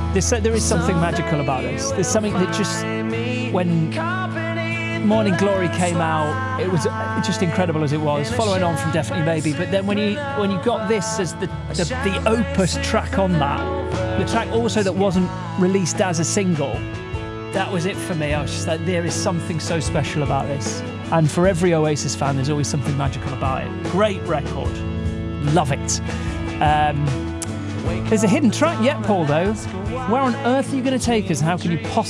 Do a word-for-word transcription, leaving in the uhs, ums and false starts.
There's, there is something magical about this. There's something that just, when Morning Glory came out, it was just incredible as it was, following on from Definitely Maybe. But then when you when you got this as the, the, the opus track on that, the track also that wasn't released as a single, that was it for me. I was just like, there is something so special about this. And for every Oasis fan, there's always something magical about it. Great record. Love it. Um, there's a hidden track yet, Paul, though. Where on earth are you going to take us? How can you possibly